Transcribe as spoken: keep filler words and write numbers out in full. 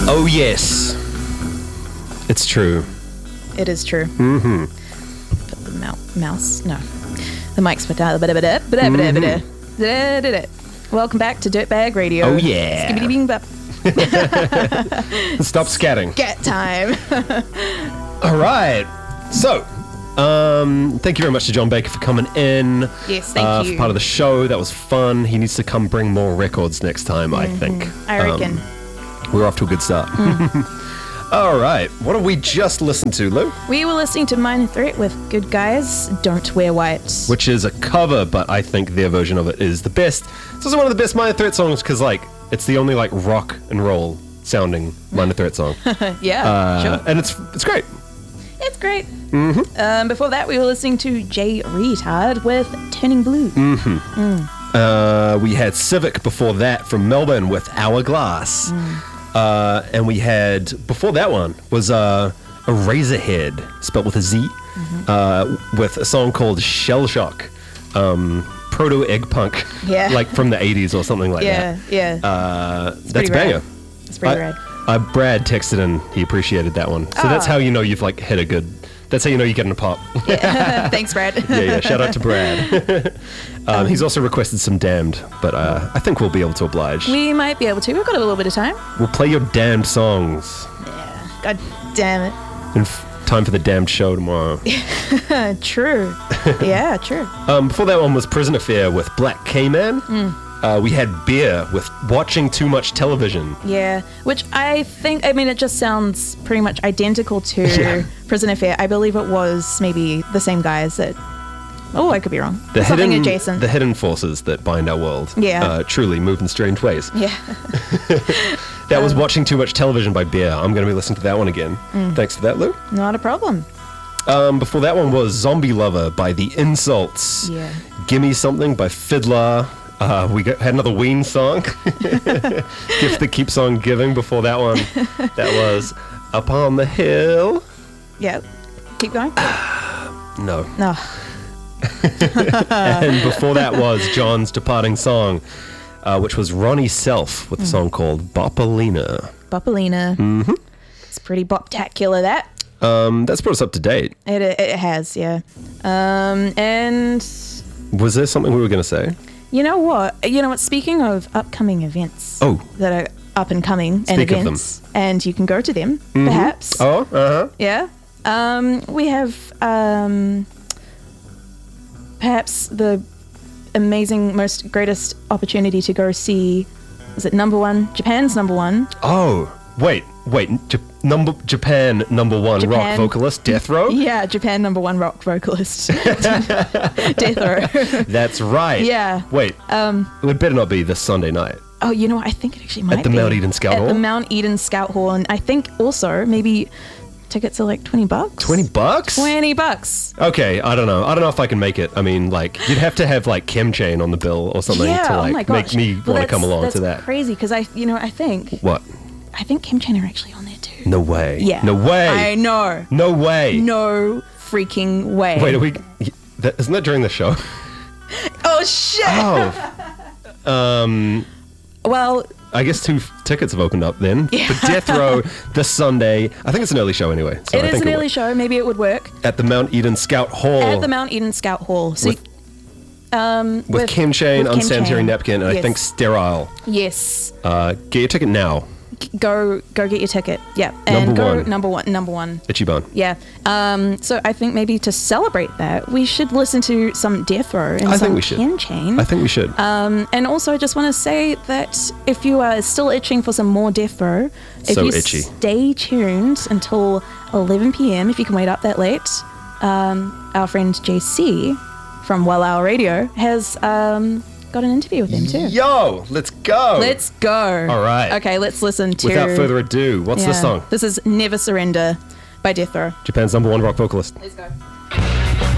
Oh, yes. It's true. It is true. Mm-hmm. Put the mou- mouse. No. The mic's put down. Mm-hmm. Welcome back to Dirtbag Radio. Oh, yeah. Skibbity bing bop. Stop scatting. Scat time. All right. So, um, thank you very much to John Baker for coming in. Yes, thank uh, you. For part of the show. That was fun. He needs to come bring more records next time, mm-hmm. I think. I reckon. Um, we're off to a good start. Mm. All right. What have we just listened to, Lou? We were listening to Minor Threat with Good Guys, Don't Wear White. Which is a cover, but I think their version of it is the best. It's also one of the best Minor Threat songs because, like, it's the only, like, rock and roll sounding Minor Threat song. yeah, uh, sure. And it's it's great. It's great. Mm-hmm. Um, before that, we were listening to Jay Retard with Turning Blue. Mm-hmm. Mm. Uh, we had Civic before that from Melbourne with Hourglass. Mm. Uh, and we had, before that one, was uh, a Razorhead, spelled with a Z, mm-hmm. uh, with a song called Shell Shock. Um, proto-egg punk. Yeah. Like from the eighties or something like yeah, that. Yeah, yeah. Uh, that's a banger. It's pretty I, rad. Uh, Brad texted in, he appreciated that one. So oh. that's how you know you've like hit a good, that's how you know you're getting a pop. Yeah. Thanks, Brad. yeah, yeah, shout out to Brad. um, um, he's also requested some Damned, but uh, I think we'll be able to oblige. We might be able to, we've got a little bit of time. We'll play your Damned songs. Yeah, god damn it. And f- time for the Damned show tomorrow. True. Yeah, true. Um, before that one was Prison Affair with Black K-Man. Mm. Uh, we had Beer with Watching Too Much Television. Yeah, which I think, I mean, it just sounds pretty much identical to yeah. Prison Affair. I believe it was maybe the same guys that, oh, I could be wrong. The Something hidden, adjacent. The hidden forces that bind our world. Yeah. Uh, truly move in strange ways. Yeah. that um, was Watching Too Much Television by Beer. I'm going to be listening to that one again. Mm. Thanks for that, Lou. Not a problem. Um, before that one was Zombie Lover by The Insults. Yeah. Gimme Something by Fiddler. Uh, we got, had another Ween song. Gift that Keeps On Giving before that one. That was Up on the Hill. Yeah. Keep going. no. No. And before that was John's departing song, uh, which was Ronnie Self with a mm. song called Bopalina. Bopalina. Mm-hmm. It's pretty boptacular, that. Um, that's brought us up to date. It it has, yeah. Um, and... Was there something we were going to say? You know what? You know what? Speaking of upcoming events oh. that are up and coming Speak and events, and you can go to them, mm-hmm. perhaps. Oh, uh-huh. Yeah. Um, we have um, perhaps the amazing, most greatest opportunity to go see, is it number one? Japan's number one. Oh, wait, wait. J- number Japan number one Japan, rock vocalist, Death Row? Yeah, Japan number one rock vocalist, Death Row. That's right. Yeah. Wait, um, it would better not be this Sunday night. Oh, you know what? I think it actually might be. At the Mount Eden Scout Hall? At the Mount Eden Scout Hall. And I think also maybe tickets are like twenty bucks. twenty bucks? twenty bucks. Okay, I don't know. I don't know if I can make it. I mean, like, you'd have to have, like, Chem Chain on the bill or something yeah, to, like, oh my gosh. make me well, want to come along that's to that. That's crazy because I, you know, I think. What? I think Chem Chain are actually on there too. No way. Yeah. No way. I know. No way. No freaking way. Wait, are we... That, isn't that during the show? Oh, shit. Oh. um... Well... I guess two f- tickets have opened up then. Yeah. For Death Row this Sunday. I think it's an early show anyway. So it I is think an it early would. show. Maybe it would work. At the Mount Eden Scout Hall. At the Mount Eden Scout Hall. So with, you, um, with, with Chem Chain, with Unsanitary Chem Napkin, and yes. I think Sterile. Yes. Uh, get your ticket now. Go go get your ticket. Yeah. And number go one. number one. Number one. Ichiban. Yeah. Um, so I think maybe to celebrate that, we should listen to some Death Row and I some think we should. Chem Chain. I think we should. Um, and also I just want to say that if you are still itching for some more Death Row, if so you itchy. stay tuned until eleven p.m, if you can wait up that late, um, our friend J C from Well Hour Radio has um, got an interview with them too. Yo, let's go. Let's go. All right. Okay, let's listen to... Without further ado, what's yeah, the song? This is Never Surrender by Death Row. Japan's number one rock vocalist. Let's go.